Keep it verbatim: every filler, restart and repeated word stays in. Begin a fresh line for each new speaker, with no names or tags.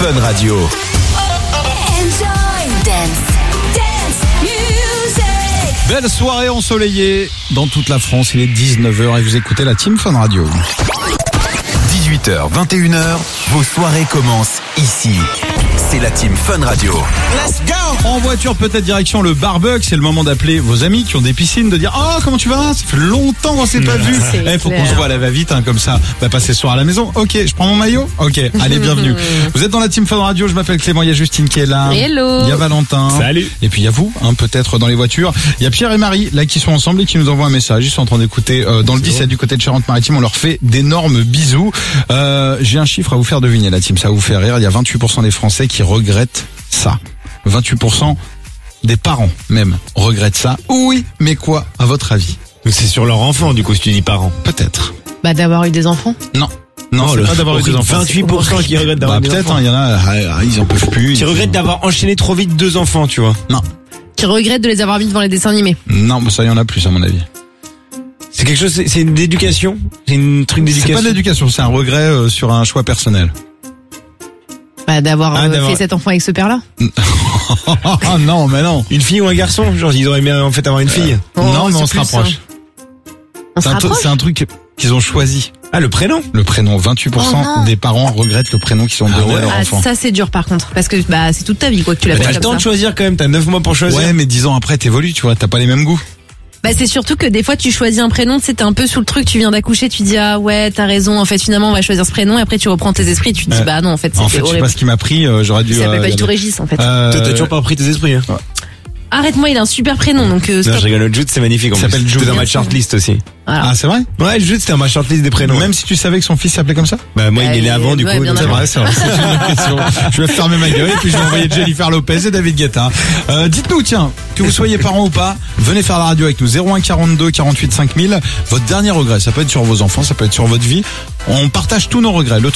Fun Radio.
Enjoy dance, dance music.
Belle soirée ensoleillée dans toute la France, il est dix-neuf heures et vous écoutez la Team Fun Radio.
dix-huit heures, vingt et une heures, vos soirées commencent ici. C'est la Team Fun Radio.
Let's go! En voiture, peut-être direction le barbecue, c'est le moment d'appeler vos amis qui ont des piscines, de dire « Oh, comment tu vas? Ça fait longtemps qu'on s'est pas vu. » Eh, faut qu'on se voit à la va-vite, hein, comme ça. Va passer ce soir à la maison. Ok, je prends mon maillot? Ok, allez, bienvenue. Vous êtes dans la Team Fun Radio, je m'appelle Clément, il y a Justine qui est là.
Hello.
Il y a Valentin.
Salut.
Et puis il y a vous, hein, peut-être dans les voitures. Il y a Pierre et Marie, là, qui sont ensemble et qui nous envoient un message. Ils sont en train d'écouter euh, dans le dix-sept du côté de Charente-Maritime. On leur fait d'énormes bisous. Euh, j'ai un chiffre à vous faire deviner, la team. Ça va vous faire rire. Il y a vingt-huit pour cent des Français qui regrettent ça. vingt-huit pour cent des parents, même, regrettent ça. Oui, mais quoi, à votre avis?
Donc c'est sur leur enfant, du coup, si tu dis parents.
Peut-être.
Bah d'avoir eu des enfants.
Non. Non,
Oh,
c'est
le-
pas d'avoir eu des enfants.
vingt-huit pour cent qui regrettent d'avoir
Bah,
des
peut-être,
enfants.
hein, il y en a, ah, ils en peuvent plus.
Qui
ils-
regrettent d'avoir enchaîné trop vite deux enfants, tu vois.
Non.
Qui regrettent de les avoir mis devant les dessins animés.
Non, mais ça, il y en a plus, à mon avis.
C'est quelque chose, c'est c'est une éducation. C'est une truc
C'est
d'éducation.
pas de l'éducation, c'est un regret euh, sur un choix personnel.
Bah d'avoir
Ah,
euh,
d'avoir-
fait cet enfant avec ce père-là.
Ah non, mais non.
Une fille ou un garçon, genre ils auraient aimé en fait avoir une fille.
Oh,
non, mais
c'est
on se
plus
rapproche.
ça. On se
C'est un, tru-
rapproche.
c'est un truc qu'ils ont choisi.
Ah, le prénom.
Le prénom. vingt-huit pour cent
Oh non.
des parents regrettent le prénom qu'ils ont donné
ouais.
à leur
Ah,
enfant.
ça c'est dur par contre, parce que bah c'est toute ta vie quoi que tu
Bah,
l'appelles
t'as le temps
comme
de
ça.
choisir quand même. T'as neuf mois pour choisir.
Ouais, mais dix ans après, t'évolues, tu vois, t'as pas les mêmes goûts.
Bah c'est surtout que des fois tu choisis un prénom, tu sais, t'es un peu sous le truc, tu viens d'accoucher, tu dis ah ouais t'as raison, en fait finalement on va choisir ce prénom, et après tu reprends tes esprits, tu te dis
Ouais.
bah non en fait
En
c'était
fait, je sais
horrible.
pas ce qui m'a pris, euh, j'aurais dû...
Ça s'appelle
euh,
pas du tout
regarder.
Régis en fait.
Euh,
Toi, t'as toujours pas pris tes esprits. Hein.
Arrête-moi, il a un super prénom donc euh,
Non,
stop.
je rigole. Le Jude, c'est magnifique. En
Il
plus.
s'appelle Jude.
C'était dans ma shortlist aussi.
Voilà.
Ah, c'est vrai?
Ouais, le Jude, c'était dans ma shortlist des prénoms.
Même si tu savais que son fils s'appelait comme ça?
Bah moi, il est né
Euh,
avant, du
ouais,
coup.
bien
donc
C'est
avant.
vrai, c'est vrai. C'est une question. Je vais fermer ma gueule et puis je vais envoyer Jennifer Lopez et David Guetta. Euh, dites-nous, tiens, que vous soyez parents ou pas, venez faire la radio avec nous. zéro un quarante-deux quarante-huit cinq mille. Votre dernier regret, ça peut être sur vos enfants, ça peut être sur votre vie. On partage tous nos regrets. Le